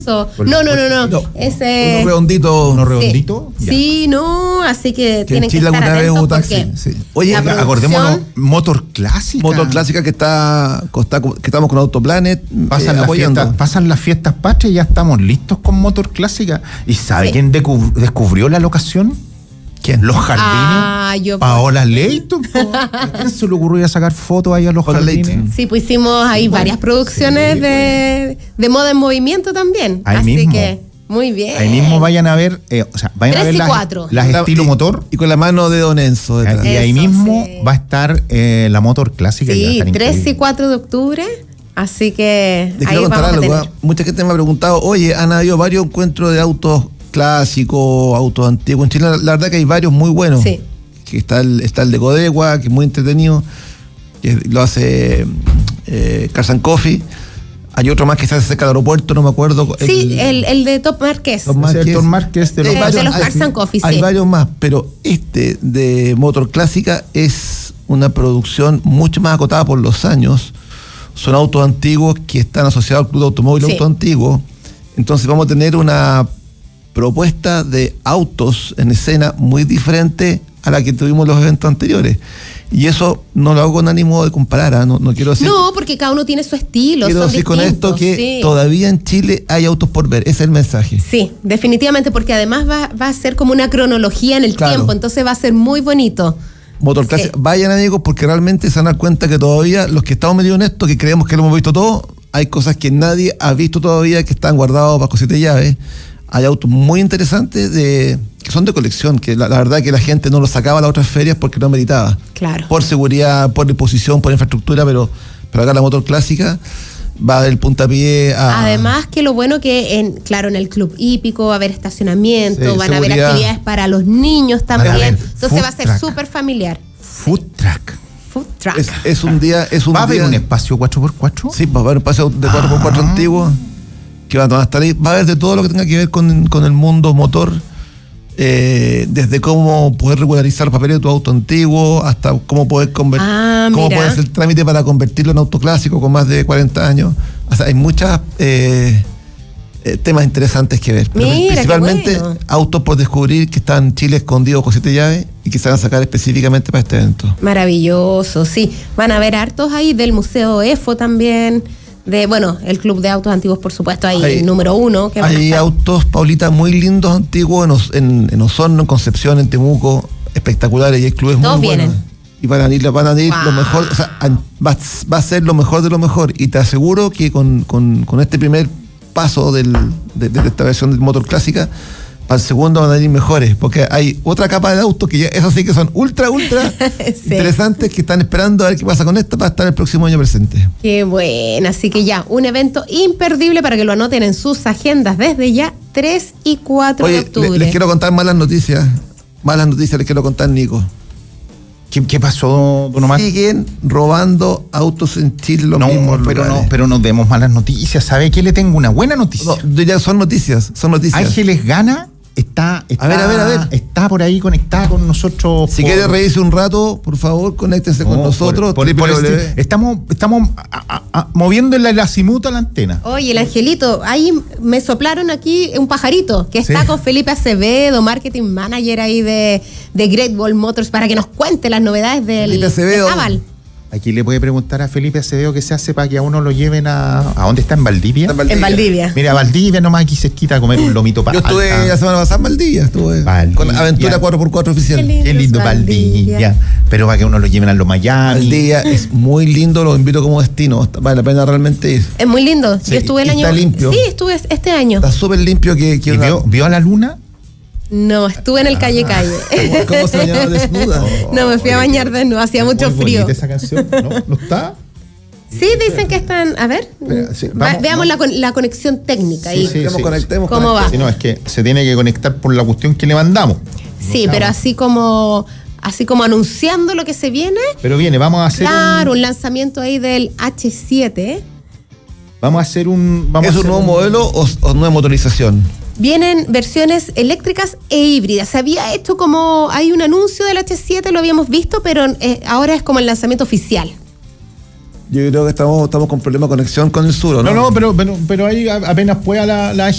No. Ese uno redondito. ¿Uno redondito? Sí, no, así que tienen que Chile estar alguna vez atentos hubo taxi. porque Sí. Oye, acordémonos, Motor Clásica. Motor Clásica que estamos con Autoplanet pasan las fiestas patrias y ya estamos listos con Motor Clásica. ¿Y sabe quién descubrió la locación? ¿Quién? Los jardines. Paola Leighton. ¿A quién se le ocurrió sacar fotos ahí a los jardines? Sí, pues hicimos ahí varias producciones de moda en movimiento también. Ahí así mismo. Que muy bien. Ahí mismo vayan a ver, vayan a ver las estilo motor. Y con la mano de Don Enzo. Y ahí mismo va a estar la Motor Clásica. Sí, 3 y 4 de octubre. Así que ahí vamos a tener. Mucha gente me ha preguntado, oye, han habido varios encuentros de autos clásicos, autos antiguos en Chile. La verdad que hay varios muy buenos. Sí. Que está el de Codegua, que es muy entretenido, que lo hace Cars and Coffee. Hay otro más que se hace cerca del aeropuerto, no me acuerdo. Sí, el de Top Marqués. Top Marqués de los Cars and Coffee, Hay varios más, pero este de Motor Clásica es una producción mucho más acotada por los años. Son autos antiguos que están asociados al Club de Automóvil Auto Antiguo. Entonces vamos a tener una propuesta de autos en escena muy diferente a la que tuvimos los eventos anteriores. Y eso no lo hago con ánimo de comparar, no quiero decir... No, porque cada uno tiene su estilo. Quiero decir con esto que todavía en Chile hay autos por ver, ese es el mensaje. Sí, definitivamente, porque además va a ser como una cronología en el tiempo, entonces va a ser muy bonito. Motor Clásica, vayan amigos, porque realmente se van a dar cuenta que todavía los que estamos metidos en esto, que creemos que lo hemos visto todo, hay cosas que nadie ha visto todavía que están guardados bajo 7 llaves. Hay autos muy interesantes que son de colección, que la verdad que la gente no los sacaba a las otras ferias porque no meritaba. Claro. Por seguridad, por disposición, por infraestructura, pero acá la Motor Clásica va del puntapié a... Además que lo bueno que en el club hípico va a haber estacionamiento, van a haber actividades para los niños también. Entonces va a ser súper familiar. Food track. Es un día... ¿Va a haber un espacio 4x4? Sí, va a haber un espacio de 4x4 antiguo que van a estar ahí. Va a haber de todo lo que tenga que ver con el mundo motor, desde cómo poder regularizar los papeles de tu auto antiguo hasta cómo poder cómo puede hacer el trámite para convertirlo en auto clásico con más de 40 años. O sea, hay muchas temas interesantes que ver. Pero principalmente autos por descubrir que están en Chile escondidos con 7 llaves y que se van a sacar específicamente para este evento. Maravilloso, sí. Van a haber hartos ahí del Museo EFO también. El Club de Autos Antiguos, por supuesto, hay número 1. Hay autos, Paulita, muy lindos, antiguos, en Osorno, en Concepción, en Temuco, espectaculares, y hay clubes todos muy buenos. vienen. Y van a ir lo mejor, o sea, va a ser lo mejor de lo mejor. Y te aseguro que con este primer paso de esta versión de Motor Clásica, para el segundo van a ir mejores, porque hay otra capa de autos que esos sí que son ultra interesantes, que están esperando a ver qué pasa con esto para estar el próximo año presente. Qué bueno, así que ya, un evento imperdible para que lo anoten en sus agendas desde ya, 3 y 4 de octubre. Les quiero contar malas noticias les quiero contar, Nico. ¿Qué pasó, don Omar? Siguen robando autos en Chile pero no demos malas noticias. ¿Sabe qué? Le tengo una buena noticia. No, ya son noticias. Ángeles Gana está a ver. Está por ahí conectada con nosotros. Si quiere reírse un rato, por favor, conéctense con nosotros. Estamos moviendo el azimuth a la antena. Oye, el Angelito, ahí me soplaron aquí un pajarito que está con Felipe Acevedo, marketing manager ahí de Great Wall Motors, para que nos cuente las novedades del Naval. Aquí le puede preguntar a Felipe Acevedo qué se hace para que a uno lo lleven ¿a dónde está? ¿En Valdivia? En Valdivia. Mira, Valdivia nomás aquí cerquita a comer un lomito para. Yo estuve la semana pasada en Valdivia, con Aventura 4x4 oficial. Qué lindo Valdivia. Pero para que uno lo lleven a los Miami. Valdivia es muy lindo, lo invito como destino. Vale la pena realmente ir. Es muy lindo. Yo estuve el año. Está limpio. Sí, estuve este año. Está súper limpio. ¿Vio a la luna? No, estuve en el Calle. ¿Cómo se bañaba desnuda? No, me fui a bañar desnuda, hacía mucho frío. ¿Esa canción? ¿No está? Sí, dicen que están. A ver, veamos la conexión técnica. Sí, conectemos. ¿Cómo va? Sí, no, es que se tiene que conectar por la cuestión que le mandamos. Sí, pero así como anunciando lo que se viene. Pero vamos a hacer un lanzamiento ahí del H7. Vamos a hacer ¿Es un nuevo modelo o nueva motorización? Vienen versiones eléctricas e híbridas. Se había hecho hay un anuncio del H7, lo habíamos visto, pero ahora es como el lanzamiento oficial. Yo creo que estamos con problema de conexión con el sur, ¿no? No, pero ahí apenas pueda la